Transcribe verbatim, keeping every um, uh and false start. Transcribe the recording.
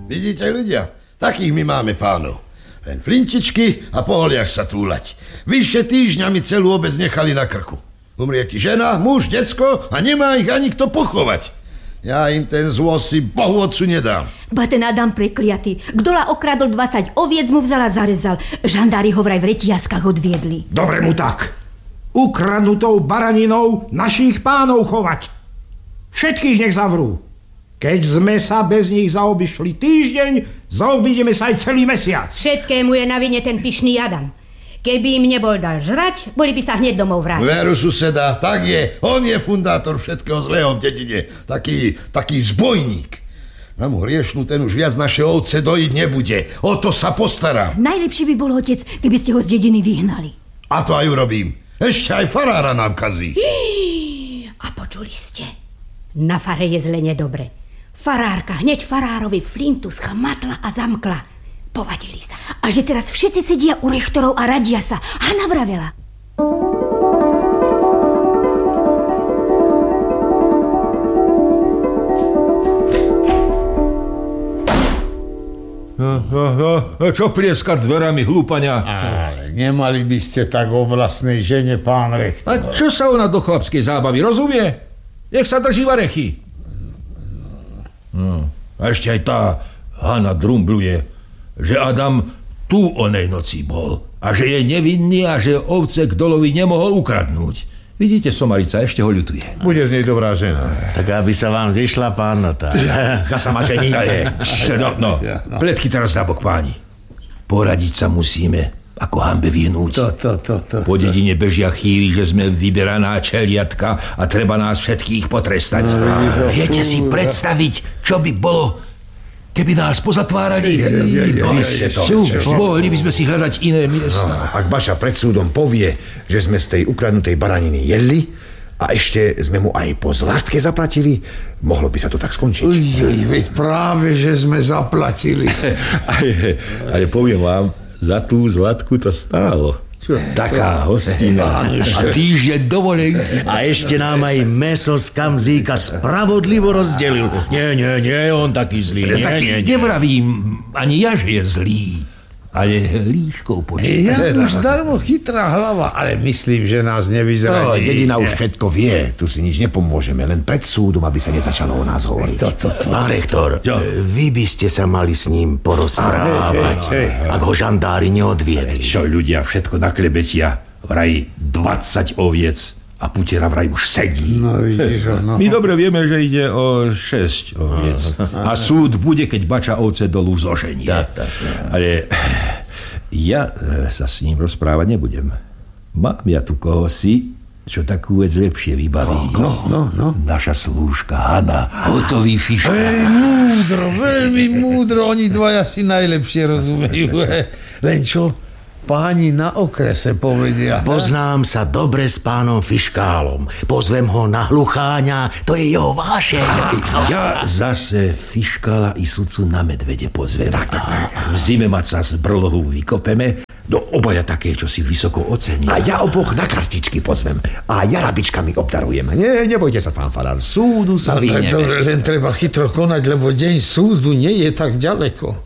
Vidíte, ľudia? Takých my máme pánov. Len flintičky a po holiach sa túlať. Vyše týždňa mi celú obec nechali na krku. Umrie ti žena, muž, decko a nemá ich ani kto pochovať. Ja im ten zvoz si Bohu otcu nedám. Ba ten Adam prekliatý. Kdola okradol dvadsať oviec, mu vzala zarezal. Žandári ho vraj v retiaskách odviedli. Dobre mu tak. Ukradnutou baraninou našich pánov chovať. Všetkých nech zavrú. Keď sme sa bez nich zaobišli týždeň, zaobídeme sa aj celý mesiac. Všetkému je na vine ten pyšný Adam. Keby im nebol dal žrať, boli by sa hneď domov vrátiť. Veru, suseda, tak je. On je fundátor všetkého zlého v dedine. Taký, taký zbojník. Na mu hriešnú ten už viac naše ovce dojiť nebude. O to sa postarám. Najlepší by bol, otec, keby ste ho z dediny vyhnali. A to aj urobím. Ešte aj farára nám kazí. A počuli ste? Na fare je zle nedobre. Farárka hneď farárovi flintu schamatla a zamkla. Povadili sa. A že teraz všetci sedia u rechtorov a radia sa. Hana vravela. A, a, a čo plieskať dverami, hlúpania? Ale nemali by ste tak o vlastnej žene, pán rektor. A čo sa ona do chlapskej zábavy, rozumie? Nech sa drží varechy. No, a ešte aj tá Hana drumbluje, že Adam tu onej noci bol a že je nevinný a že ovce k dolovi nemohol ukradnúť. Vidíte, Somarica ešte ho ľutuje. Bude z nej dobrá žena. Tak aby sa vám zišla pán notár. Zasa ma ženíte. No, no, pletky teraz nabok, páni. Poradiť sa musíme, ako hanbe vyhnúť. To, to, to, to. Po dedine bežia chýry, že sme vyberaná čeliatka a treba nás všetkých potrestať. No, viete si predstaviť, čo by bolo, keby nás pozatvárali? Mohli by sme si hľadať iné miesta. No, ak Baša pred súdom povie, že sme z tej ukradnutej baraniny jedli a ešte sme mu aj po zlatke zaplatili, mohlo by sa to tak skončiť. Uj, veď práve, že sme zaplatili. ale, ale poviem vám, za tú zlatku to stálo. Čo? Taká hostina. A týždeň dovolenky. A ešte nám aj meso z kamzíka spravodlivo rozdelil. Nie, nie, nie, on taký zlý. Nie, tak nie, nie. Nevravím ani ja, že je zlý. Ale líškou počíta. Ja už darmo chytrá hlava, ale myslím, že nás nevyzradí. No, dedina už všetko vie, tu si nič nepomôžeme, len pred súdom, aby sa nezačalo o nás hovoriť. To, to, to. Pán rektor, Čo? vy by ste sa mali s ním porozprávať, Hej, hej, hej. ak ho žandári neodviedli. Čo ľudia všetko naklebetia, vraj dvadsať oviec a putiera vraj už sedí. No vidíš, no. My dobre vieme, že ide o šesť oviec. A súd bude, keď Bača ovce dolu zoženie. Ale ja sa s ním rozprávať nebudem. Mám ja tu kohosi, čo takú vec lepšie vybaví. No, no, no. Naša slúžka Hana, hotový fiška. Ej, múdro, veľmi múdro, oni dvaja si najlepšie rozumejú. Len čo páni na okrese povedia. Poznám sa dobre s pánom Fiškálom. Pozvem ho na hlucháňa, to je jeho vášeň. Ja zase Fiškála i sudcu na medvede pozvem. Tak, tak, tak. V zime maca z brlohu vykopeme, do obaja také, čo si vysoko ocení. A ja oboch na kartičky pozvem. A ja rabičkami obdarujem. Nie, nebojte sa, pán farár, súdu sa No, tak vyhneme. dobre, len treba chytro konať, lebo deň súdu nie je tak ďaleko.